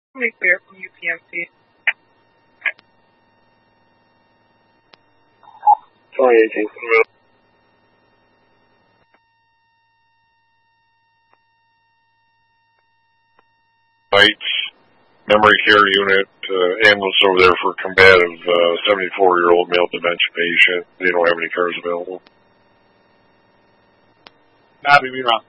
Be clear from UPMC. 2018. Heights Memory Care Unit, ambulance over there for combative 74-year-old male dementia patient. They don't have any cars available. Copy, be wrong.